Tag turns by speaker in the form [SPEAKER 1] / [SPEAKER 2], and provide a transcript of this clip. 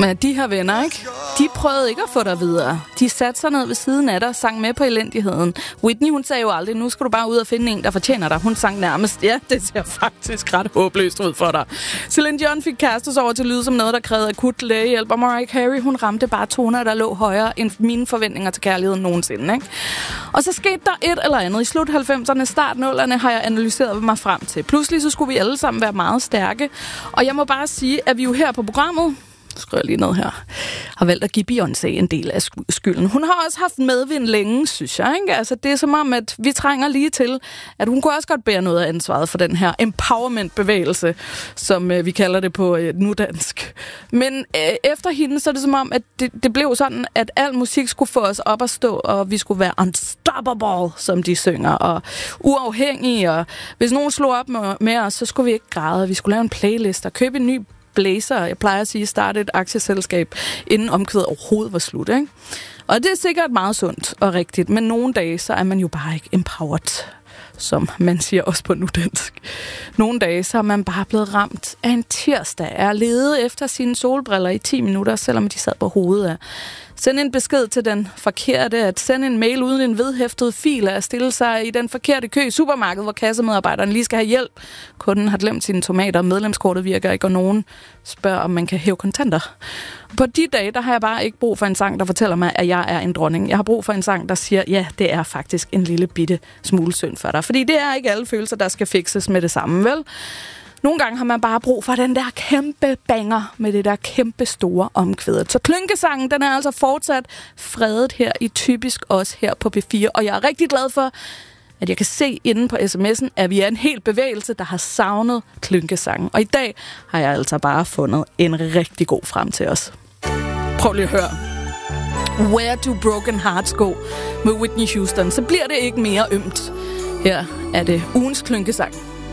[SPEAKER 1] Men de her venner, ikke? De prøvede ikke at få dig videre. De satte sig ned ved siden af dig og sang med på elendigheden. Whitney, hun sagde jo aldrig, nu skal du bare ud og finde en, der fortjener dig. Hun sang nærmest, ja, det ser faktisk ret håbløst ud for dig. Celine Dion fik kastet over til at lyde som noget, der krævede akut lægehjælp. Og Mariah Carey, hun ramte bare toner, der lå højere end mine forventninger til kærligheden nogensinde, ikke? Og så skete der et eller andet. I slut 90'erne, start 0'erne har jeg analyseret mig frem til. Pludselig så skulle vi alle sammen være meget stærke. Og jeg må bare sige, at vi jo her på programmet, skriver jeg lige ned her, har valgt at give Beyoncé en del af skylden. Hun har også haft medvind længe, synes jeg, ikke? Altså, det er som om, at vi trænger lige til, at hun kunne også godt bære noget af ansvaret for den her empowerment-bevægelse, som vi kalder det på nudansk. Men efter hende, så er det som om, at det blev sådan, at al musik skulle få os op at stå, og vi skulle være unstoppable, som de synger, og uafhængige, og hvis nogen slog op med os, så skulle vi ikke græde. Vi skulle lave en playlist og købe en ny blazer. Jeg plejer at sige, starte et aktieselskab, inden omkvædet overhovedet var slut, ikke? Og det er sikkert meget sundt og rigtigt, men nogle dage, så er man jo bare ikke empowered, som man siger også på nudansk. Nogle dage, så er man bare blevet ramt af en tirsdag, er ledet efter sine solbriller i 10 minutter, selvom de sad på hovedet af. Send en besked til den forkerte, at sende en mail uden en vedhæftet fil, at stille sig i den forkerte kø i supermarkedet, hvor kassemedarbejderen lige skal have hjælp. Kunden har glemt sine tomater, medlemskortet virker ikke, og nogen spørger, om man kan hæve kontanter. På de dage, der har jeg bare ikke brug for en sang, der fortæller mig, at jeg er en dronning. Jeg har brug for en sang, der siger, ja, det er faktisk en lille bitte smule synd for dig. Fordi det er ikke alle følelser, der skal fikses med det samme, vel? Nogle gange har man bare brug for den der kæmpe banger med det der kæmpe store omkvædet. Så klynkesangen, den er altså fortsat fredet her i Typisk også her på P4. Og jeg er rigtig glad for, at jeg kan se inde på sms'en, at vi er en hel bevægelse, der har savnet klynkesangen. Og i dag har jeg altså bare fundet en rigtig god frem til os. Prøv lige at høre. Where do broken hearts go med Whitney Houston. Så bliver det ikke mere ømt. Her er det ugens klynkesang.